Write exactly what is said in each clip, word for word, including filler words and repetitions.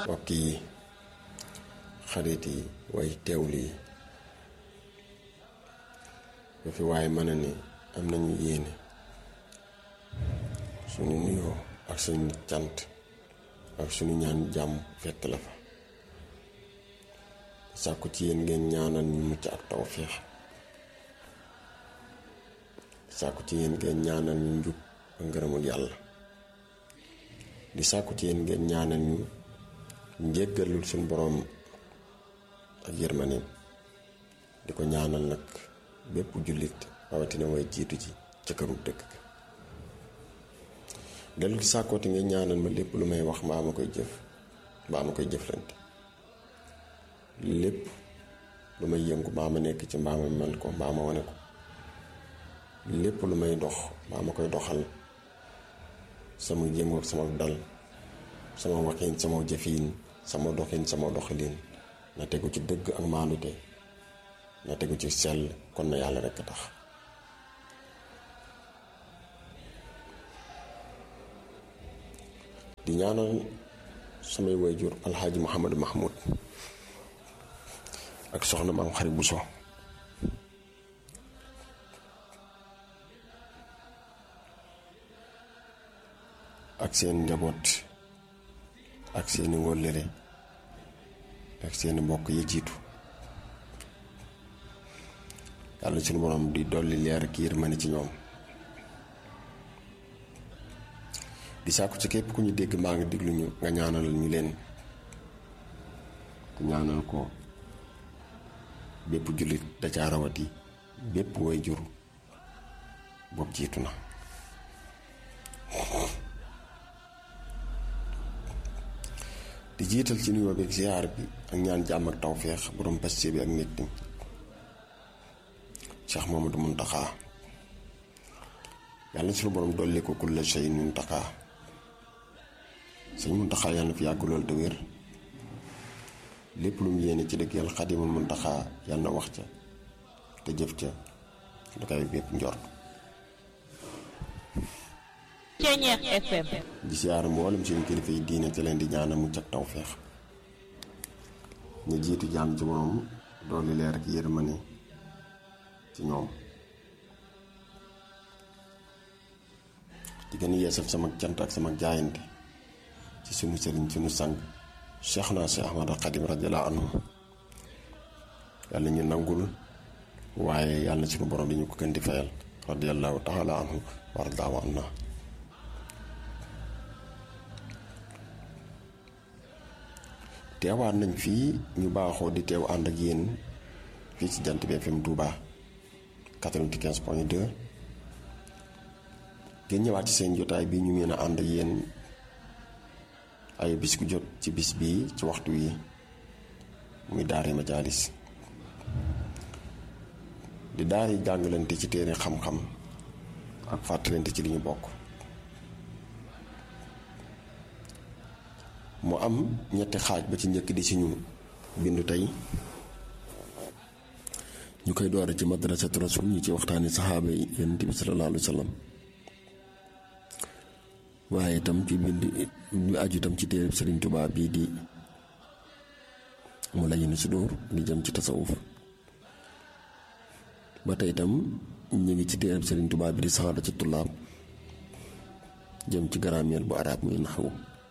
mbokk yi xarit yi way teewlu yi ba fi waaye mën a ne am nañu yéene suñu nuyoo ak suñu cant ak suñu ñaan jàmm fekk la fa sàkku ci yéen ngeen ñaanal ñu mucc ak tawféex sàkku ci yéen ngeen ñaanal ñu njub ak ngërëmul yàlla di sàkku ci yéen ngeen ñaanal ñu njéggalul suñu boroom ak yërmaneem di ko ñaanal nag bépp jullit rawatina way jiitu ci ca këru dëkk ga dellu ci sàkkooti ngeen ñaanal ma lépp lu may wax mbaa ma koy jëf mbaa ma koy jëflante lépp lu may yëngu mbaa ma nekk ci mbaa ma mel ko mbaa ma wane ko lépp lu may dox mbaa ma koy doxal sama yëngu ak sama dal sama waxiin sama jëfiin sama doxin sama doxalin na tegu ci dëgg ak maandute na tegu ci sell kon na yàlla rekk tax di ñaanal samay wayjur alxaaji Mouhamadou Mahmoud ak soxna maam xarit Bousso ak seen njaboot ak seeni wóllëre ak seeni mbokk yi jiitu yàlla suñu borom di dolli leer ak yërmande ci ñoom di sàkku ci képp ku ñu dégg maa ngi diglu ñu nga ñaanal ñu leen ku ñaanal ko bépp jullit da ca rawati bépp way jur bopp jiitu na di jiital ci nuyoo bi ak ziyaar bi ak ñaan jàmm ak tawféex borom paste bi ak nit ñi Cheikh Mamadou Muntaxa yàlla suñu borom dolli ko kulla shay Muntaxa sëñ Muntaxa yàlla na fi yàgg lool te wér lépp lu mu yéene ci dëgg yàlla Xaadimul Muntaxa yàlla na wax ca te jëf ca lu koy bépp njort Ceeñeex F M di siyaar mboolem suñu kilifa yi diine te leen di ñaanal mucc ak tawféex ñu jiitu jaam ci borom dolli leer ak yërmande ci ñoom di gën a yeesal sama cant ak sama jaayante ci sunu sëriñ sunu sang Cheikh naa Cheikh Ahmad Xadim radiyallahu anhu yàlla ñu nangul waaye yàlla sunu borom di ñu ko gën di fayal radiyallahu taala anhu wa radaahu anna teewaat nañ fii ñu baaxoo di teew ànd ak yéen fii ci Jant bi F M Touba quatre-vingt-quinze point deux ngeen ñëwaat ci seen jotaay bi ñu mën a ànd ak yéen ay bis ku jot ci bis bii ci waxtu wi muy daari majaalis di daari jàngalante ci téere xam-xam ak fàttalante ci li ñu bokk mu am ñetti xaaj ba ci njëkk di ci ñu bindu tey ñu koy doore ci madrasatu rasul ñu ci waxtaani saxaaba yi yonent bi sallallahu alayhi wa sallam waaye itam ci bind ñu aju itam ci téere Sëriñ Tuubaa bii di mu la yinu si dóor li jëm ci tasawuf ba tey itam ñu ngi ci téere Sëriñ Tuubaa bi di saxaada ci tullaab jëm ci grammaire bu arab muy naxwu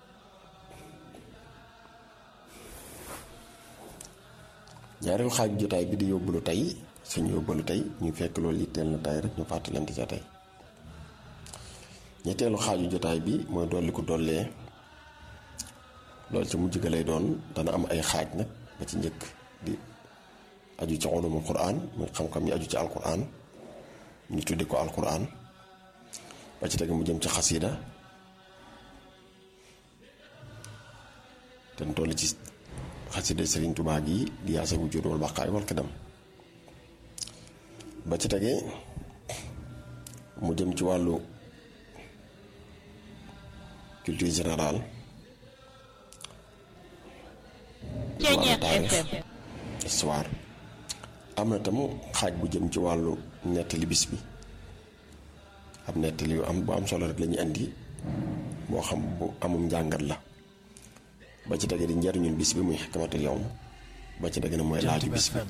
ñaareelu xaaju jotaay bi di yóbbalu tey suñu yóbbalu tey ñu fekk loolu yitteel na tey rek ñu fàttalante ca tey ñetteelu xaaju jotaay bi mooy dolli ko dollee loolu ci mujj ga lay doon dana am ay xaaj nag ba ci njëkk di aju ci ulumul Qur'an muy xam-xam yi aju ci alquran ñu tuddi ko alquran ba ci teg mu jëm ci xasida te toll ci xasida Sëriñ Tuubaa gi di yaasa wujud wal baqaay wal qidam ba ci tegee mu jëm ci wàllu culture générale wàllu taarix histoire am na tam xaaj bu jëm ci wàllu nettali bis bi ab nettali yu am bu am solo rek la ñuy andi boo xam bu amum njàngat la ba ci tege di njariñul bis bi muy xikmatul yawm ba ci tege ne mooy laaju bis bi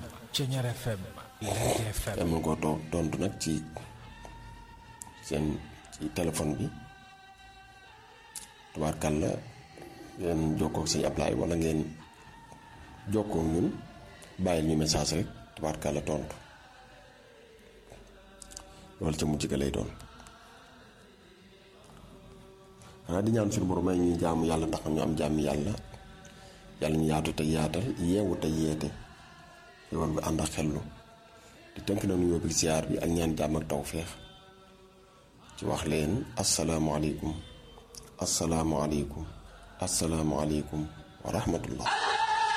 te mën koo toog tontu nag ci seen ci téléphone bi tubaarkàlla ngeen jokkoo ak sëñ Ablaye wala ngeen jokkoo ñun bàyyil ñu message rek tubaarkàlla tontu loolu ca mujj ga lay doon xanaa di ñaan suñu borom may ñuy jaamu yàlla ndax ñu am jàmm yàlla yàlla ñu yaatu te yaatal yeewu te yeete yoon bi ànd ak xellu di tënk na nuyoo bi siyaar bi ak ñaan jàmm ak tawféex ci wax leen asalaamualeykum asalaamualeykum asalaamualeykum wa rahmatullah